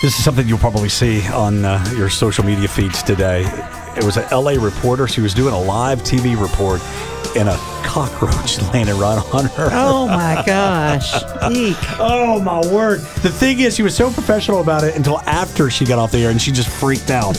This is something you'll probably see on your social media feeds today. It was an LA reporter. She was doing a live TV report, and a cockroach landed right on her. Oh, my gosh. Eek. Oh, my word. The thing is, she was so professional about it until after she got off the air, and she just freaked out.